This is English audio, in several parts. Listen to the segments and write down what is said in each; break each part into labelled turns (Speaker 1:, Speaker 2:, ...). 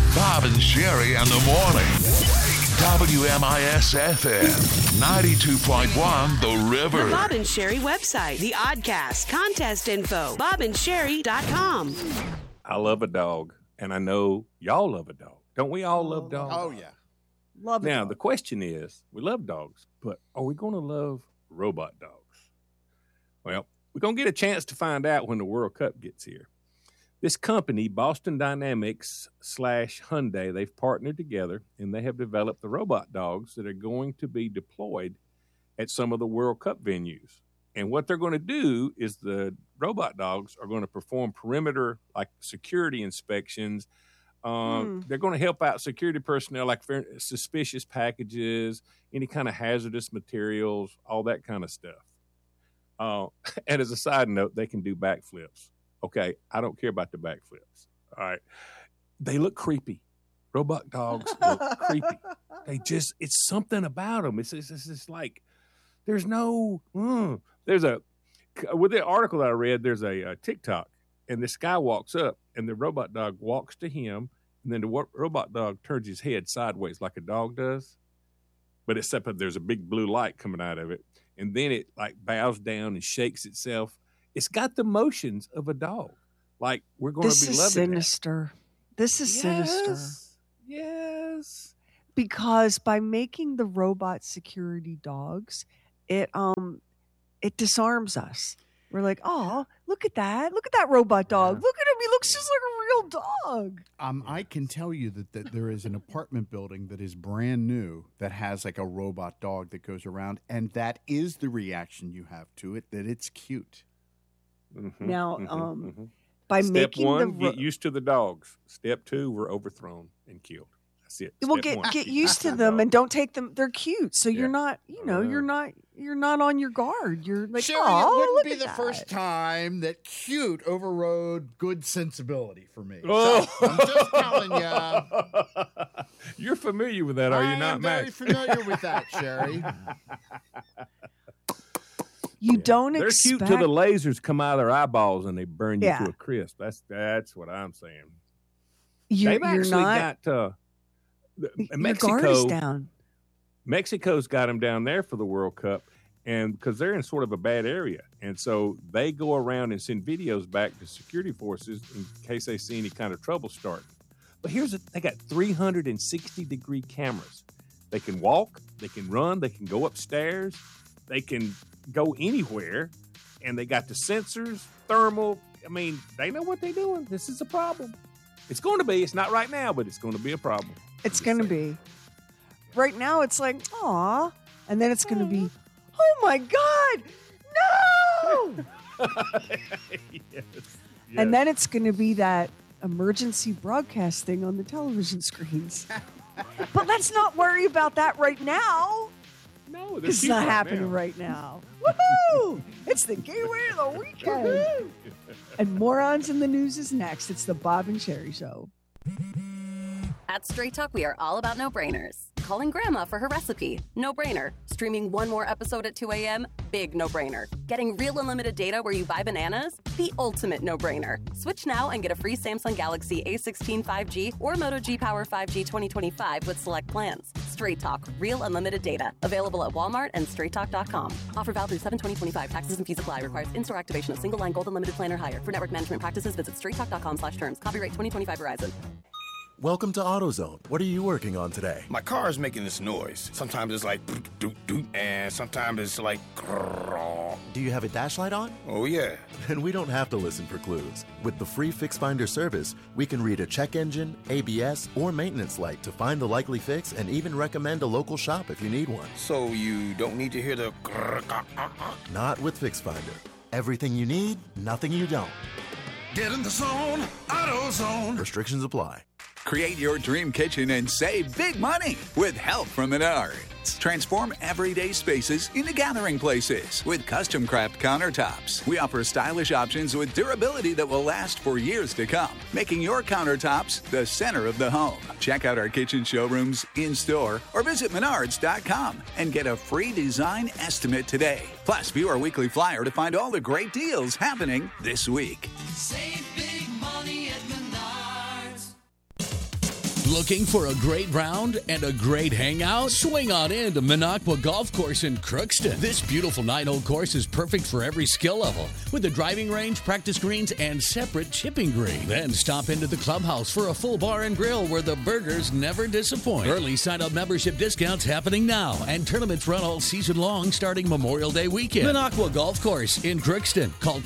Speaker 1: Bob and Sherry in the morning. WMIS-FM, 92.1 The River.
Speaker 2: The Bob and Sherry website, the Oddcast, contest info, bobandsherry.com.
Speaker 3: I love a dog, and I know y'all love a dog. Don't we all love dogs?
Speaker 4: Oh, yeah.
Speaker 5: Love it.
Speaker 3: Now, the question is, we love dogs, but are we going to love robot dogs? Well, we're going to get a chance to find out when the World Cup gets here. This company, Boston Dynamics / Hyundai, they've partnered together, and they have developed the robot dogs that are going to be deployed at some of the World Cup venues. And what they're going to do is the robot dogs are going to perform perimeter, like security inspections. They're going to help out security personnel, like suspicious packages, any kind of hazardous materials, all that kind of stuff. And as a side note, they can do backflips. Okay, I don't care about the backflips. All right. They look creepy. Robot dogs look creepy. It's something about them. It's just like, there's no, with the article that I read, there's a TikTok, and this guy walks up, and the robot dog walks to him, and then the robot dog turns his head sideways like a dog does, but except that there's a big blue light coming out of it, and then it like bows down and shakes itself. It's got the motions of a dog. Like, we're going to be loving
Speaker 5: sinister. This is sinister.
Speaker 3: Yes.
Speaker 5: Because by making the robot security dogs, it disarms us. We're like, oh, look at that. Look at that robot dog. Look at him. He looks just like a real dog.
Speaker 4: I can tell you that there is an apartment building that is brand new that has like a robot dog that goes around, and that is the reaction you have to it, that it's cute.
Speaker 3: Mm-hmm,
Speaker 5: Now, by
Speaker 3: Step
Speaker 5: making
Speaker 3: one, get used to the dogs. Step two, we're overthrown and killed. That's it.
Speaker 5: Well,
Speaker 3: Step one,
Speaker 5: get used to them and don't take them. They're cute, so you're not, you're not on your guard. You're like,
Speaker 4: Sherry,
Speaker 5: oh,
Speaker 4: it wouldn't
Speaker 5: look
Speaker 4: be
Speaker 5: at
Speaker 4: the
Speaker 5: that.
Speaker 4: first time that cute overrode good sensibility for me.
Speaker 3: Oh.
Speaker 4: So, I'm just telling you.
Speaker 3: You're familiar with that, are you not,
Speaker 4: I'm very
Speaker 3: Max?
Speaker 4: familiar with that, Sherry.
Speaker 5: You don't
Speaker 3: They're
Speaker 5: expect.
Speaker 3: cute till the lasers come out of their eyeballs and they burn you
Speaker 5: Yeah.
Speaker 3: to a crisp. That's what I'm saying.
Speaker 5: You're
Speaker 3: They've actually
Speaker 5: not.
Speaker 3: got
Speaker 5: Your guard is down.
Speaker 3: Mexico's got them down there for the World Cup, and because they're in sort of a bad area, and so they go around and send videos back to security forces in case they see any kind of trouble start. But they got 360-degree cameras. They can walk, they can run, they can go upstairs, they can go anywhere, and they got the sensors, thermal. I mean, they know what they're doing. This is a problem. It's going to be. It's not right now, but it's going to be a problem.
Speaker 5: It's going to be. Right now, it's like, aw. And then it's going to be, oh my God, no!
Speaker 3: Yes.
Speaker 5: And then it's going to be that emergency broadcast thing on the television screens. But let's not worry about that right now.
Speaker 3: No,
Speaker 5: It's not happening right now. Woohoo! It's the gateway of the weekend. And Morons in the News is next. It's the Bob and Sherry Show.
Speaker 6: At Straight Talk, we are all about no-brainers. Calling Grandma for her recipe, no-brainer. Streaming one more episode at 2 a.m., big no-brainer. Getting real unlimited data where you buy bananas, the ultimate no-brainer. Switch now and get a free Samsung Galaxy A16 5G or Moto G Power 5G 2025 with select plans. Straight Talk, real unlimited data. Available at Walmart and straighttalk.com. Offer valid through 7/20/25. Taxes and fees apply. Requires in-store activation of single line gold unlimited plan or higher. For network management practices, visit straighttalk.com/terms. Copyright 2025 Verizon.
Speaker 7: Welcome to AutoZone. What are you working on today?
Speaker 8: My car is making this noise. Sometimes it's like doot doot, and sometimes it's like grrr.
Speaker 7: Do you have a dash light on?
Speaker 8: Oh yeah.
Speaker 7: Then we don't have to listen for clues. With the free Fix Finder service, we can read a check engine, ABS, or maintenance light to find the likely fix and even recommend a local shop if you need one.
Speaker 8: So you don't need to hear the grrr.
Speaker 7: Not with Fix Finder. Everything you need, nothing you don't.
Speaker 1: Get in the zone, AutoZone.
Speaker 7: Restrictions apply.
Speaker 9: Create your dream kitchen and save big money with help from Menards. Transform everyday spaces into gathering places with custom craft countertops. We offer stylish options with durability that will last for years to come, making your countertops the center of the home. Check out our kitchen showrooms in-store or visit Menards.com and get a free design estimate today. Plus, view our weekly flyer to find all the great deals happening this week.
Speaker 10: Save big money at Menards. Looking for a great round and a great hangout? Swing on in to Minocqua Golf Course in Crookston. This beautiful 9-hole course is perfect for every skill level, with a driving range, practice greens, and separate chipping green. Then stop into the clubhouse for a full bar and grill where the burgers never disappoint. Early sign-up membership discounts happening now, and tournaments run all season long starting Memorial Day weekend. Minocqua Golf Course in Crookston. Call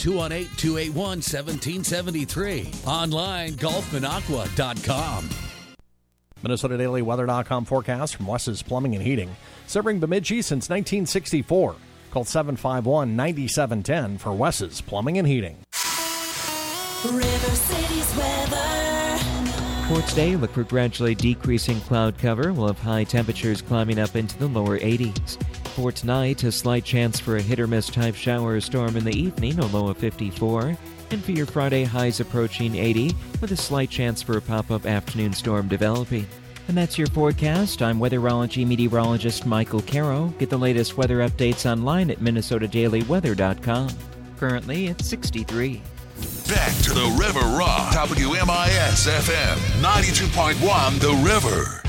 Speaker 10: 218-281-1773. Online, golfminocqua.com.
Speaker 11: MinnesotaDailyWeather.com forecast from Wes's Plumbing and Heating. Serving Bemidji since 1964. Call 751-9710 for Wes's Plumbing and Heating.
Speaker 12: River City's weather.
Speaker 13: For today, look for gradually decreasing cloud cover. We'll have high temperatures climbing up into the lower 80s. For tonight, a slight chance for a hit-or-miss type shower or storm in the evening, a low of 54. And for your Friday, highs approaching 80, with a slight chance for a pop-up afternoon storm developing. And that's your forecast. I'm weatherology meteorologist Michael Caro. Get the latest weather updates online at MinnesotaDailyWeather.com. Currently, it's 63.
Speaker 1: Back to the River Rock. WMIS FM 92.1 The River.